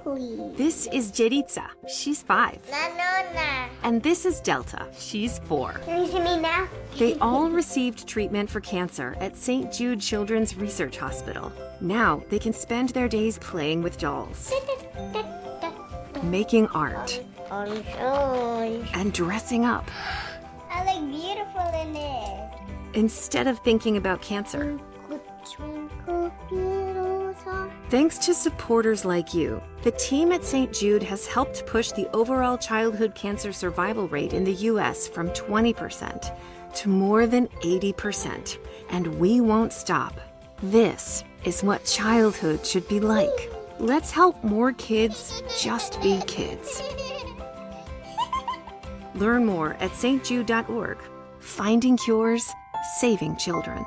quickly. This is Jeritza. She's 5. Nanona. And this is Delta. She's 4. Can you see me now? They all received treatment for cancer at St. Jude Children's Research Hospital. Now they can spend their days playing with dolls, making art, and dressing up. I look beautiful in it. Instead of thinking about cancer. Thanks to supporters like you, the team at St. Jude has helped push the overall childhood cancer survival rate in the U.S. from 20% to more than 80%. And we won't stop. This is what childhood should be like. Let's help more kids just be kids. Learn more at stjude.org. Finding cures, saving children.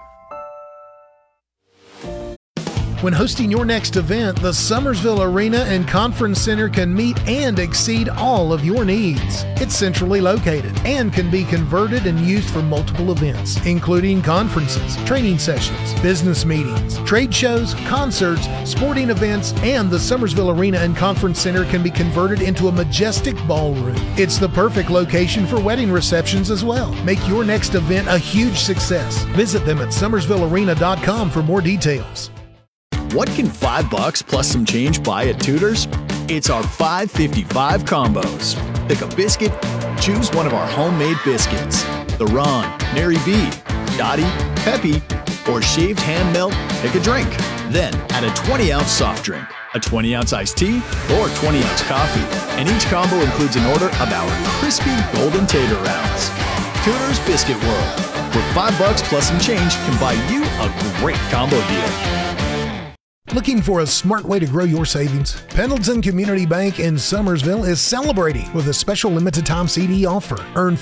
When hosting your next event, the Summersville Arena and Conference Center can meet and exceed all of your needs. It's centrally located and can be converted and used for multiple events, including conferences, training sessions, business meetings, trade shows, concerts, sporting events, and the Summersville Arena and Conference Center can be converted into a majestic ballroom. It's the perfect location for wedding receptions as well. Make your next event a huge success. Visit them at summersvillearena.com for more details. What can $5 plus some change buy at Tudor's? It's our $5.55 combos. Pick a biscuit, choose one of our homemade biscuits. The Ron, Nary B, Dottie, Peppy, or shaved ham melt, pick a drink. Then add a 20-ounce soft drink, a 20-ounce iced tea, or 20-ounce coffee. And each combo includes an order of our crispy golden tater rounds. Tudor's Biscuit World, where $5 plus some change can buy you a great combo deal. Looking for a smart way to grow your savings? Pendleton Community Bank in Summersville is celebrating with a special limited-time CD offer. Earn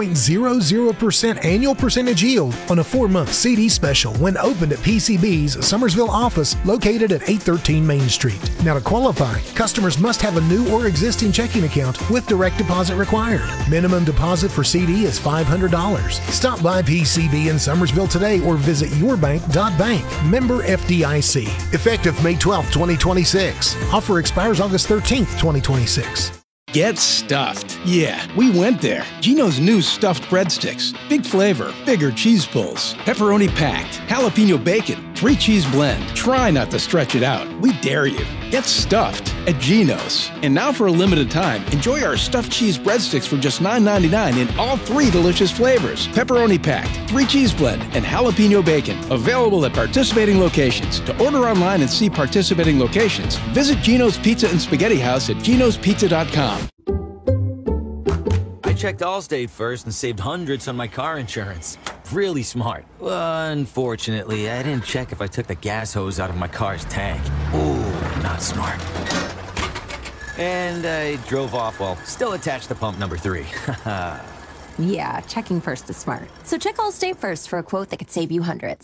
4.00% annual percentage yield on a 4-month CD special when opened at PCB's Summersville office located at 813 Main Street. Now, to qualify, customers must have a new or existing checking account with direct deposit required. Minimum deposit for CD is $500. Stop by PCB in Summersville today or visit yourbank.bank. Member FDIC. Effective May 12, 2026. Offer expires August 13th, 2026. Get stuffed. Yeah, we went there. Gino's new stuffed breadsticks. Big flavor, bigger cheese pulls, pepperoni packed, jalapeno bacon, 3 cheese blend. Try not to stretch it out. We dare you. Get stuffed at Gino's. And now for a limited time, enjoy our stuffed cheese breadsticks for just $9.99 in all 3 delicious flavors. Pepperoni packed, 3 cheese blend, and jalapeno bacon. Available at participating locations. To order online and see participating locations, visit Gino's Pizza and Spaghetti House at ginospizza.com. I checked Allstate first and saved hundreds on my car insurance. Really smart. Unfortunately, I didn't check if I took the gas hose out of my car's tank. Ooh, not smart. And I drove off while still attached to pump number 3. Yeah, checking first is smart. So check Allstate first for a quote that could save you hundreds.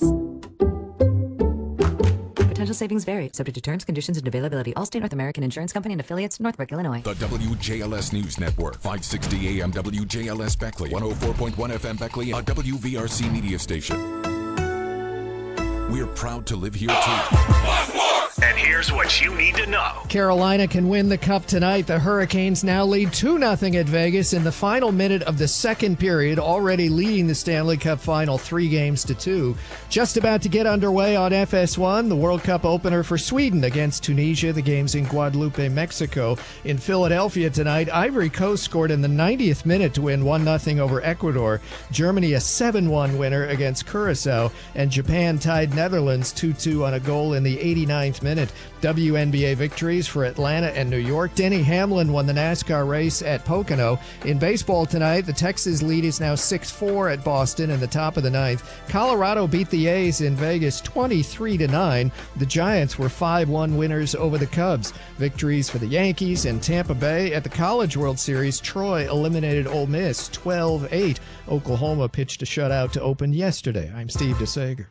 Potential savings vary, subject to terms, conditions, and availability. Allstate North American Insurance Company and affiliates, Northbrook, Illinois. The WJLS News Network, 560 AM WJLS Beckley, 104.1 FM Beckley, a WVRC media station. We're proud to live here too. And here's what you need to know. Carolina can win the Cup tonight. The Hurricanes now lead 2-0 at Vegas in the final minute of the second period, already leading the Stanley Cup final 3-2. Just about to get underway on FS1, the World Cup opener for Sweden against Tunisia. The game's in Guadalupe, Mexico. In Philadelphia tonight, Ivory Coast scored in the 90th minute to win 1-0 over Ecuador. Germany a 7-1 winner against Curacao. And Japan tied Netherlands 2-2 on a goal in the 89th minute. WNBA victories for Atlanta and New York. Denny Hamlin won the NASCAR race at Pocono. In baseball tonight, the Texas lead is now 6-4 at Boston in the top of the 9th. Colorado beat the A's in Vegas 23-9. The Giants were 5-1 winners over the Cubs. Victories for the Yankees and Tampa Bay. At the College World Series, Troy eliminated Ole Miss 12-8. Oklahoma pitched a shutout to open yesterday. I'm Steve DeSager.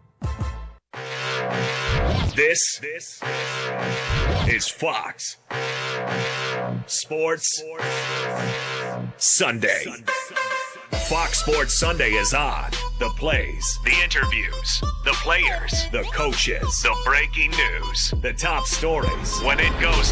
This is Fox Sports Sunday. Fox Sports Sunday is on. The plays, the interviews, the players, the coaches, the breaking news, the top stories when it goes